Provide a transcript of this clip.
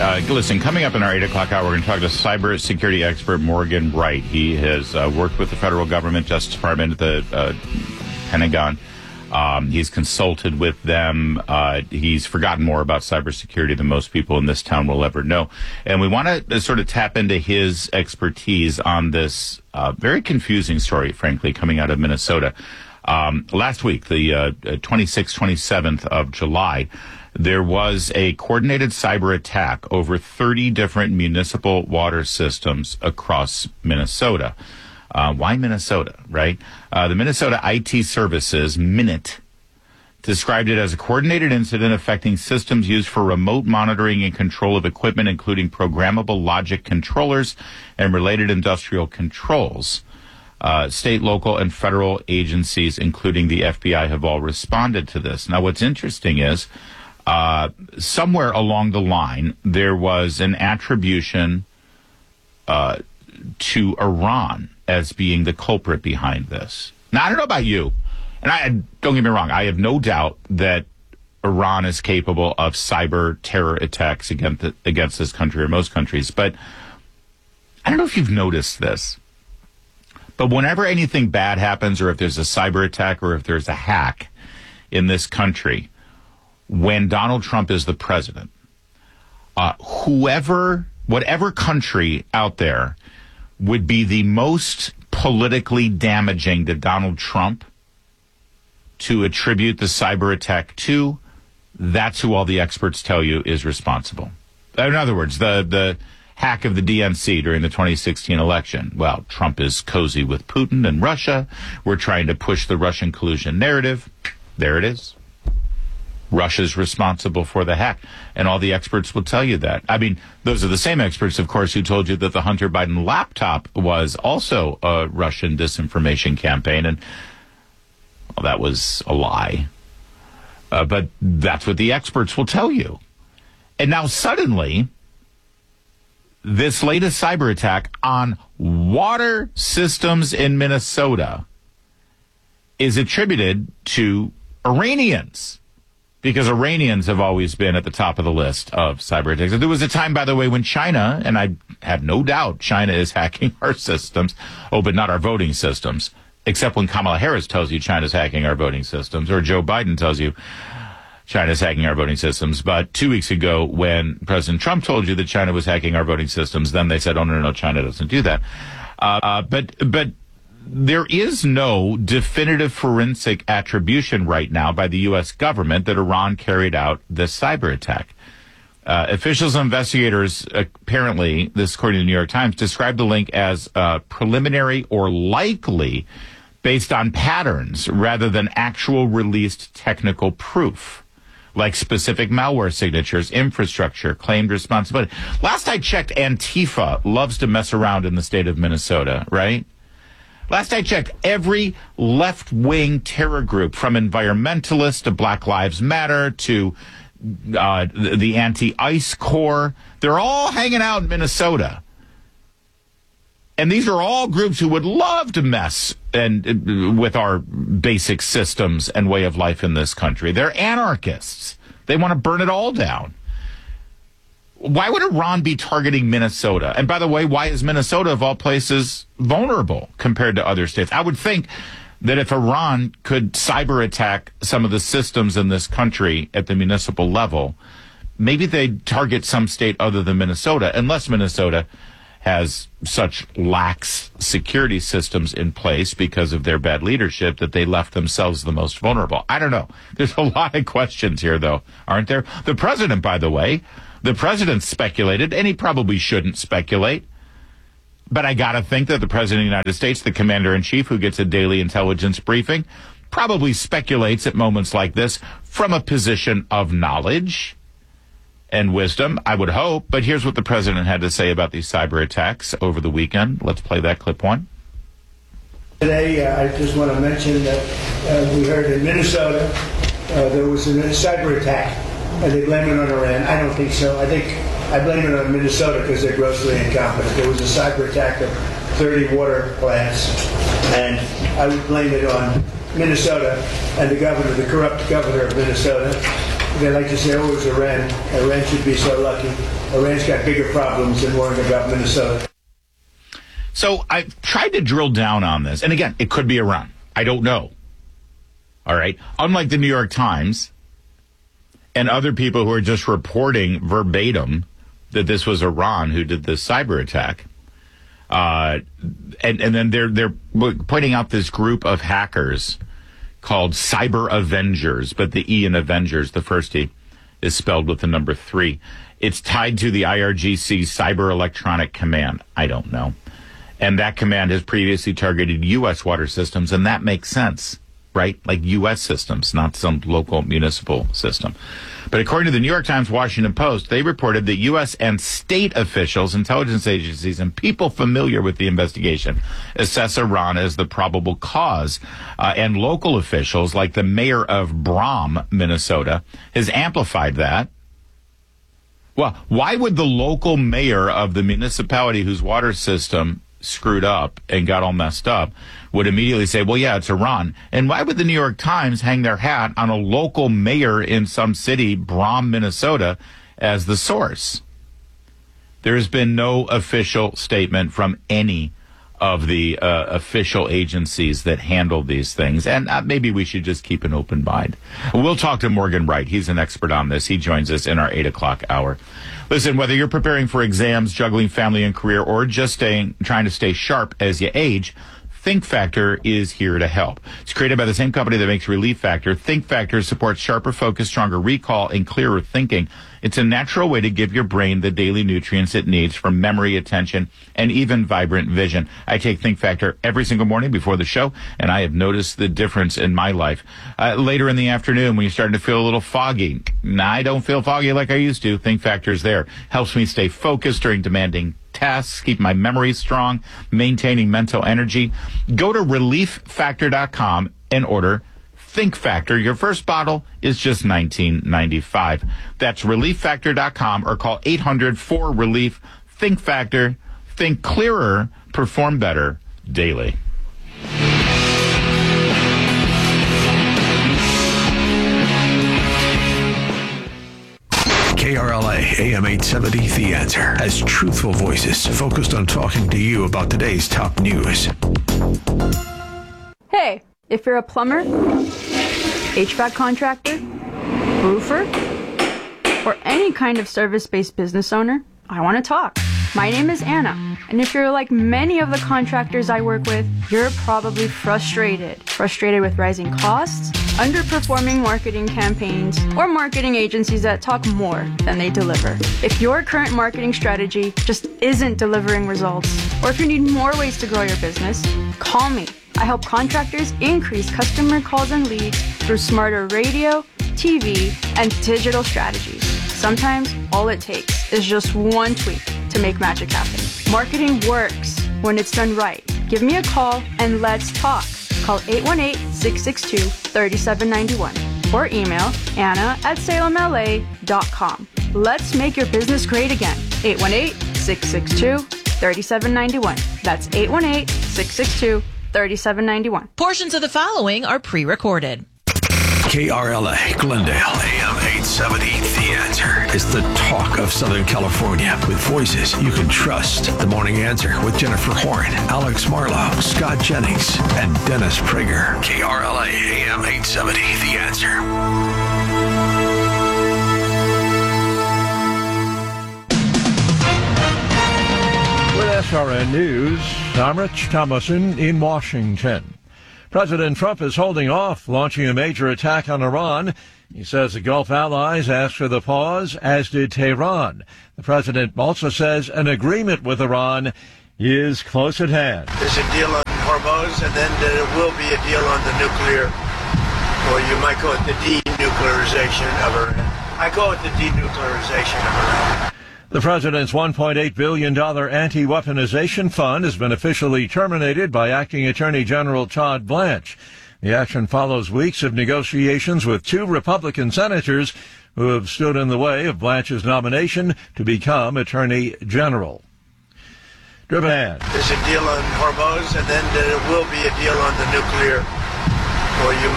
Listen, coming up in our 8 o'clock hour, we're going to talk to cybersecurity expert Morgan Wright. He has worked with the federal government, Justice Department, the Pentagon. He's consulted with them. He's forgotten more about cybersecurity than most people in this town will ever know. And we want to sort of tap into his expertise on this very confusing story, frankly, coming out of Minnesota. Last week, the 26th, 27th of July, there was a coordinated cyber attack over 30 different municipal water systems across Minnesota. Why Minnesota, right? The Minnesota IT Services, MINIT, described it as a coordinated incident affecting systems used for remote monitoring and control of equipment, including programmable logic controllers and related industrial controls. State, local, and federal agencies, including the FBI, have all responded to this. Now, what's interesting is somewhere along the line, there was an attribution to Iran as being the culprit behind this. Now, I don't know about you, and don't get me wrong, I have no doubt that Iran is capable of cyber terror attacks against this country or most countries, but I don't know if you've noticed this, but whenever anything bad happens, or if there's a cyber attack, or if there's a hack in this country, when Donald Trump is the president, whatever country out there would be the most politically damaging to Donald Trump to attribute the cyber attack to, that's who all the experts tell you is responsible. In other words, the hack of the DNC during the 2016 election. Well, Trump is cozy with Putin and Russia. We're trying to push the Russian collusion narrative. There it is. Russia's responsible for the hack. And all the experts will tell you that. I mean, those are the same experts, of course, who told you that the Hunter Biden laptop was also a Russian disinformation campaign. And well, that was a lie. But that's what the experts will tell you. And now suddenly, this latest cyber attack on water systems in Minnesota is attributed to Iranians. Because Iranians have always been at the top of the list of cyber attacks. There was a time, by the way, when China, and I have no doubt China is hacking our systems, but not our voting systems, except when Kamala Harris tells you China's hacking our voting systems, or Joe Biden tells you China's hacking our voting systems. But 2 weeks ago, when President Trump told you that China was hacking our voting systems, then they said, oh, no, China doesn't do that. But there is no definitive forensic attribution right now by the U.S. government that Iran carried out this cyber attack. Officials and investigators, apparently, this according to the New York Times, described the link as preliminary or likely based on patterns rather than actual released technical proof, like specific malware signatures, infrastructure, claimed responsibility. Last I checked, Antifa loves to mess around in the state of Minnesota, right? Last I checked, every left-wing terror group, from environmentalists to Black Lives Matter to the anti-ICE Corps, they're all hanging out in Minnesota. And these are all groups who would love to mess with our basic systems and way of life in this country. They're anarchists. They want to burn it all down. Why would Iran be targeting Minnesota? And by the way, why is Minnesota, of all places, vulnerable compared to other states? I would think that if Iran could cyber attack some of the systems in this country at the municipal level, maybe they'd target some state other than Minnesota, unless Minnesota has such lax security systems in place because of their bad leadership that they left themselves the most vulnerable. I don't know. There's a lot of questions here, though, aren't there? The president, by the way, speculated, and he probably shouldn't speculate, but I got to think that the president of the United States, the commander-in-chief, who gets a daily intelligence briefing, probably speculates at moments like this from a position of knowledge and wisdom, I would hope. But here's what the president had to say about these cyber attacks over the weekend. Let's play that clip one. Today, I just want to mention that we heard in Minnesota there was a cyber attack. They blame it on Iran. I don't think so. I blame it on Minnesota because they're grossly incompetent. There was a cyber attack of 30 water plants, and I would blame it on Minnesota and the governor, the corrupt governor of Minnesota. they like to say, oh, it was Iran. Iran should be so lucky. Iran's got bigger problems than worrying about Minnesota. So I've tried to drill down on this. And again, it could be Iran. I don't know. All right. Unlike the New York Times and other people who are just reporting verbatim that this was Iran who did this cyber attack. And then they're pointing out this group of hackers called Cyber Avengers, but the E in Avengers, the first E, is spelled with the number 3. It's tied to the IRGC Cyber Electronic Command. I don't know. And that command has previously targeted U.S. water systems, and that makes sense, right? Like U.S. systems, not some local municipal system. But according to the New York Times, Washington Post, they reported that U.S. and state officials, intelligence agencies, and people familiar with the investigation assess Iran as the probable cause. And local officials, like the mayor of Brom, Minnesota, has amplified that. Well, why would the local mayor of the municipality whose water system screwed up and got all messed up would immediately say, well, yeah, it's Iran? And why would the New York Times hang their hat on a local mayor in some city, Brom, Minnesota, as the source? There has been no official statement from any of the official agencies that handle these things. And maybe we should just keep an open mind. We'll talk to Morgan Wright. He's an expert on this. He joins us in our 8 o'clock hour. Listen, whether you're preparing for exams, juggling family and career, or just trying to stay sharp as you age, Think Factor is here to help. It's created by the same company that makes Relief Factor. Think Factor supports sharper focus, stronger recall, and clearer thinking. It's a natural way to give your brain the daily nutrients it needs for memory, attention, and even vibrant vision. I take Think Factor every single morning before the show, and I have noticed the difference in my life. Later in the afternoon, when you're starting to feel a little foggy, I don't feel foggy like I used to. Think Factor's there. Helps me stay focused during demanding tasks, keep my memory strong, maintaining mental energy. Go to ReliefFactor.com and order Think Factor. Your first bottle is just $19.95. That's ReliefFactor.com or call 800-4RELIEF. Think Factor. Think clearer. Perform better daily. KRLA AM 870 The Answer has truthful voices focused on talking to you about today's top news. Hey, if you're a plumber, HVAC contractor, roofer, or any kind of service-based business owner, I want to talk. My name is Anna, and if you're like many of the contractors I work with, you're probably frustrated with rising costs, underperforming marketing campaigns, or marketing agencies that talk more than they deliver. If your current marketing strategy just isn't delivering results, or if you need more ways to grow your business, call me. I help contractors increase customer calls and leads through smarter radio, TV, and digital strategies. Sometimes all it takes is just one tweak to make magic happen. Marketing works when it's done right. Give me a call and let's talk. Call 818-662-3791 or email anna@salemla.com. Let's make your business great again. 818-662-3791. That's 818-662-3791. Portions of the following are pre-recorded. KRLA Glendale AM 870 The Answer is the talk of Southern California with voices you can trust. The Morning Answer with Jennifer Horn, Alex Marlowe, Scott Jennings, and Dennis Prager. KRLA AM 870 The Answer. With SRN News, I'm Rich Thomason in Washington. President Trump is holding off launching a major attack on Iran. He says the Gulf allies asked for the pause, as did Tehran. The president also says an agreement with Iran is close at hand. There's a deal on Hormuz, and then there will be a deal on the nuclear, or you might call it the denuclearization of Iran. I call it the denuclearization of Iran. The president's $1.8 billion anti-weaponization fund has been officially terminated by Acting Attorney General Todd Blanche. The action follows weeks of negotiations with 2 Republican senators who have stood in the way of Blanche's nomination to become Attorney General. Japan. There's a deal on Hormuz, and then there will be a deal on the nuclear, or you